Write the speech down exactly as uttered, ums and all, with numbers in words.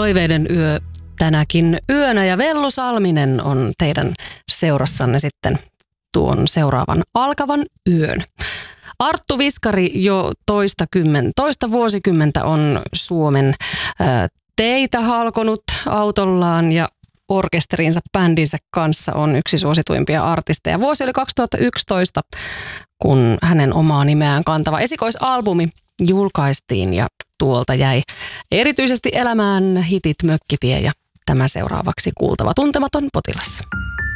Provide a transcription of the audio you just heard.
toiveiden yö tänäkin yönä ja Vellu Salminen on teidän seurassanne sitten tuon seuraavan alkavan yön. Arttu Viskari jo toista, kymmen, toista vuosikymmentä on Suomen ää, teitä halkonut autollaan ja orkesterinsa, bändinsä kanssa on yksi suosituimpia artisteja. Vuosi oli kaksituhattayksitoista, kun hänen omaa nimeään kantava esikoisalbumi julkaistiin ja tuolta jäi erityisesti elämään hitit Mökkitie ja tämä seuraavaksi kuultava Tuntematon potilas.